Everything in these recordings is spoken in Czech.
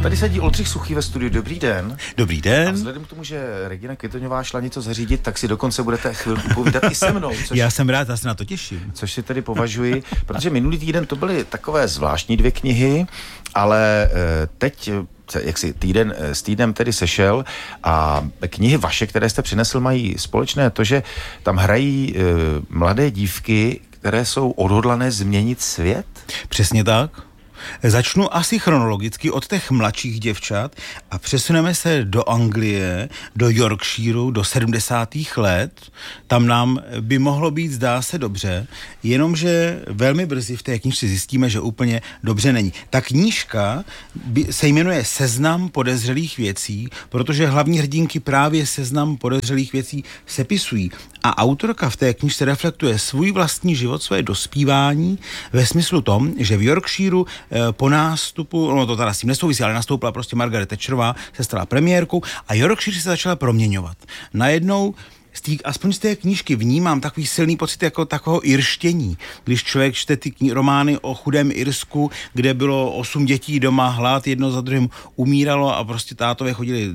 Tady sedí Oldřich Suchý ve studiu. Dobrý den. Dobrý den. A vzhledem k tomu, že Regina Kvitoňová šla něco zařídit, tak si dokonce budete chvilku povídat i se mnou. Já jsem rád, já se na to těším. Což si tedy považuji, protože minulý týden to byly takové zvláštní 2 knihy, ale teď jak si týden s týdnem tedy sešel a knihy vaše, které jste přinesl, mají společné to, že tam hrají mladé dívky, které jsou odhodlané změnit svět? Přesně tak. Začnu asi chronologicky od těch mladších děvčat a přesuneme se do Anglie, do Yorkshireu, do 70. let. Tam nám by mohlo být, zdá se, dobře, jenomže velmi brzy v té knížce zjistíme, že úplně dobře není. Ta knížka se jmenuje Seznam podezřelých věcí, protože hlavní hrdinky právě seznam podezřelých věcí sepisují. A autorka v té knížce reflektuje svůj vlastní život, své dospívání ve smyslu tom, že v Yorkshireu po nástupu, no to teda s tím nesouvisí, ale nastoupila prostě Margaret Thatcherová, se stala premiérkou a Yorkshire se začala proměňovat. Najednou aspoň z té knížky vnímám takový silný pocit jako takového irštění. Když člověk čte ty romány o chudém Irsku, kde bylo 8 dětí doma, hlad, jedno za druhým umíralo a prostě tátové chodili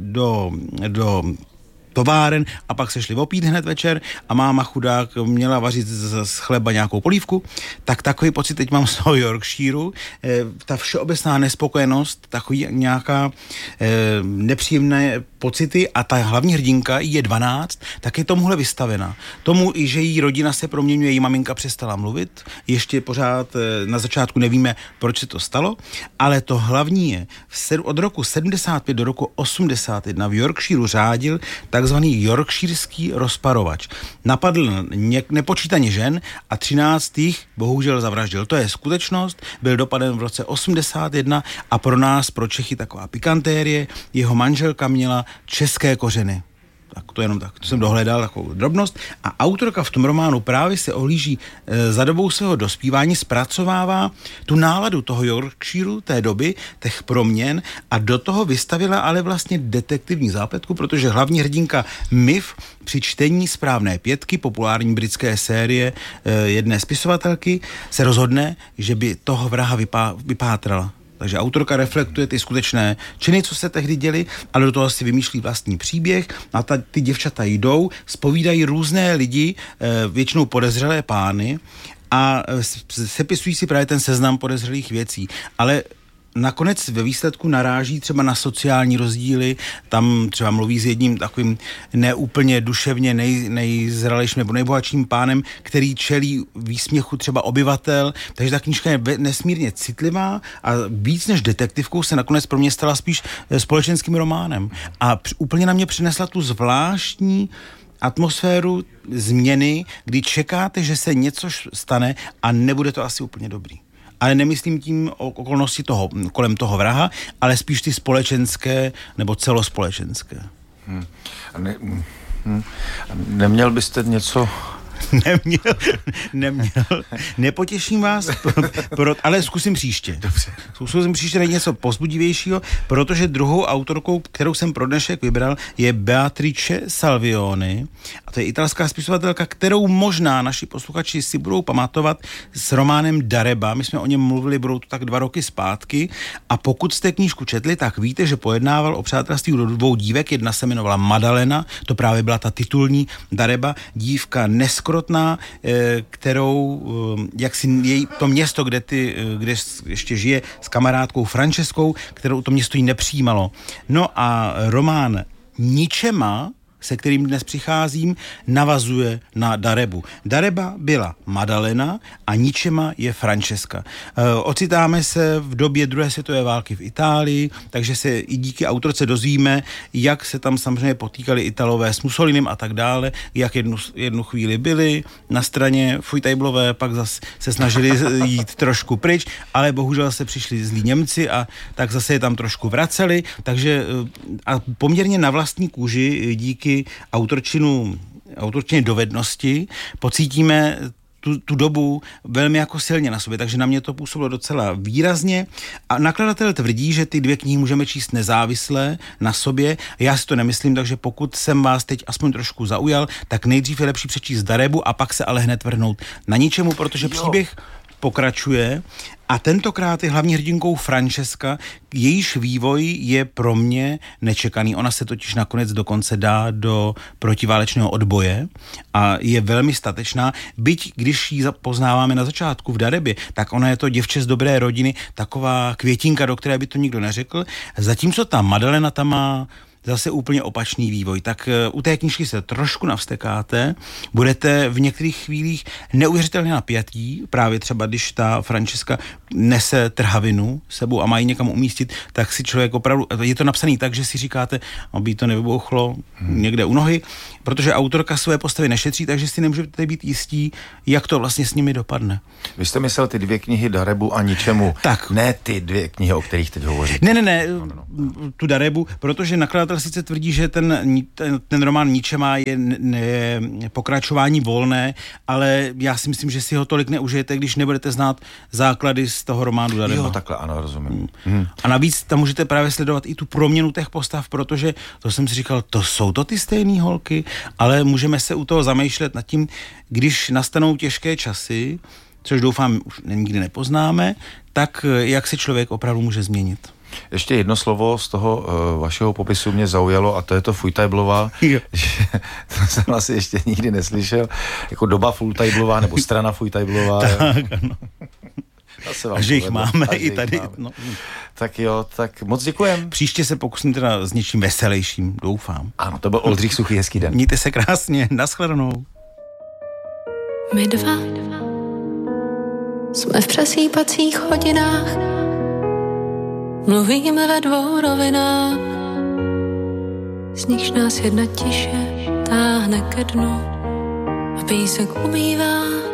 do továren a pak se šli opít hned večer a máma chudák měla vařit z chleba nějakou polívku, tak takový pocit teď mám z toho Yorkshireu. Ta všeobecná nespokojenost, takový nějaká nepříjemné pocity a ta hlavní hrdinka, je 12, tak je tomuhle vystavena. Tomu i, že její rodina se proměňuje, její maminka přestala mluvit, ještě pořád na začátku nevíme, proč se to stalo, ale to hlavní je, od roku 75 do roku 81 v Yorkshireu řádil takzvaný yorkshirský rozparovač. Napadl nepočítaně žen a 13 jich bohužel zavraždil. To je skutečnost, byl dopaden v roce 81 a pro nás, pro Čechy, taková pikantérie, jeho manželka měla české kořeny. Tak to jenom tak, to jsem dohledal takovou drobnost. A autorka v tom románu právě se ohlíží za dobou svého dospívání, zpracovává tu náladu toho Yorkshireu té doby, těch proměn a do toho vystavila ale vlastně detektivní zápletku, protože hlavní hrdinka Miv při čtení Správné pětky, populární britské série jedné spisovatelky, se rozhodne, že by toho vraha vypátrala. Takže autorka reflektuje ty skutečné činy, co se tehdy děly, ale do toho si vymýšlí vlastní příběh a ty děvčata jdou, zpovídají různé lidi, většinou podezřelé pány a sepisují si právě ten seznam podezřelých věcí. Ale nakonec ve výsledku naráží třeba na sociální rozdíly, tam třeba mluví s jedním takovým neúplně duševně nejzralejším nebo nejbohatším pánem, který čelí výsměchu třeba obyvatel, takže ta knížka je nesmírně citlivá a víc než detektivkou se nakonec pro mě stala spíš společenským románem. A úplně na mě přinesla tu zvláštní atmosféru změny, kdy čekáte, že se něco stane a nebude to asi úplně dobrý. Ale nemyslím tím okolnosti kolem toho vraha, ale spíš ty společenské nebo celospolečenské. Neměl byste něco... Neměl. Nepotěším vás, ale zkusím příště. Dobře. Zkusím příště najít něco povzbudivějšího, protože druhou autorkou, kterou jsem pro dnešek vybral, je Beatrice Salvioni. A to je italská spisovatelka, kterou možná naši posluchači si budou pamatovat s románem Dareba. My jsme o něm mluvili, budou to tak 2 roky zpátky. A pokud jste knížku četli, tak víte, že pojednával o přátelství 2 dívek. Jedna se jmenovala Madalena, to právě byla ta titulní Dareba, dívka neskrotná, kterou, jak si to město, kde ještě žije s kamarádkou Franceskou, kterou to město jí nepřijímalo. No a román Ničema, se kterým dnes přicházím, navazuje na Darebu. Dareba byla Madalena a Ničema je Francesca. Ocitáme se v době druhé světové války v Itálii, takže se i díky autorce dozvíme, jak se tam samozřejmě potýkali Italové s Mussolinem a tak dále, jak jednu chvíli byli na straně Fujtajblové, pak zase se snažili jít trošku pryč, ale bohužel se přišli zlí Němci a tak zase je tam trošku vraceli, takže a poměrně na vlastní kůži díky autorčině dovednosti pocítíme tu dobu velmi jako silně na sobě, takže na mě to působilo docela výrazně a nakladatel tvrdí, že ty 2 knihy můžeme číst nezávisle na sobě. Já si to nemyslím, takže pokud jsem vás teď aspoň trošku zaujal, tak nejdřív je lepší přečíst Darebu a pak se ale hned vrhnout na Ničemu, protože příběh pokračuje a tentokrát je hlavní hrdinkou Francesca, jejíž vývoj je pro mě nečekaný. Ona se totiž nakonec dokonce dá do protiválečného odboje a je velmi statečná, byť když ji poznáváme na začátku v Darebě, tak ona je to děvče z dobré rodiny, taková květinka, do které by to nikdo neřekl, zatímco ta Madalena tam má zase úplně opačný vývoj. Tak u té knížky se trošku navstekáte, budete v některých chvílích neuvěřitelně napjatí, právě třeba když ta Francesca nese trhavinu sebou a má ji někam umístit, tak si člověk opravdu, je to napsaný tak, že si říkáte, aby to nevybouchlo někde u nohy, protože autorka své postavy nešetří, takže si nemůžete být jistí, jak to vlastně s nimi dopadne. Vy jste myslel ty 2 knihy Darebu a Ničemu. Tak. Ne ty 2 knihy, o kterých teď hovoříte. Ne, tu Darebu, protože nakladatel sice tvrdí, že ten román Ničema je pokračování volné, ale já si myslím, že si ho tolik neužijete, když nebudete znát základy z toho románu Dareba. Jo, takhle, ano, rozumím. A navíc tam můžete právě sledovat i tu proměnu těch postav, protože to jsem si říkal, jsou to ty stejné holky, ale můžeme se u toho zamýšlet nad tím, když nastanou těžké časy, což doufám už nikdy nepoznáme, tak jak se člověk opravdu může změnit. Ještě jedno slovo z toho vašeho popisu mě zaujalo a to je to Fulltiblová. To jsem asi ještě nikdy neslyšel. Jako doba Fulltiblová nebo strana Fulltiblová. Tak, ano. A že jich máme i tady. Máme. No. Tak jo, tak moc děkujem. Příště se pokusím teda s něčím veselějším, doufám. Ano, to byl Oldřich Suchý, hezký den. Mějte se krásně, nashledanou. My dva jsme v přesýpacích hodinách, mluvíme ve 2 rovinách, z nichž nás jedna tiše táhne ke dnu a písek umývá